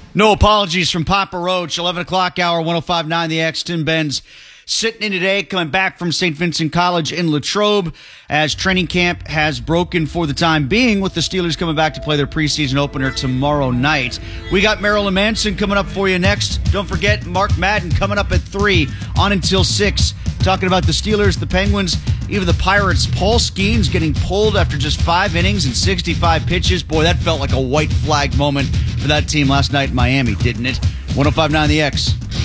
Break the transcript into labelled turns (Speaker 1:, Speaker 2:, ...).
Speaker 1: No apologies from Papa Roach. 11 o'clock hour, 105.9 The X. Tim Benz sitting in today, coming back from St. Vincent College in Latrobe as training camp has broken for the time being, with the Steelers coming back to play their preseason opener tomorrow night. We got Marilyn Manson coming up for you next. Don't forget Mark Madden coming up at 3 on until 6. Talking about the Steelers, the Penguins, even the Pirates. Paul Skeens getting pulled after just 5 innings and 65 pitches. Boy, that felt like a white flag moment for that team last night in Miami, didn't it? 105.9 The X.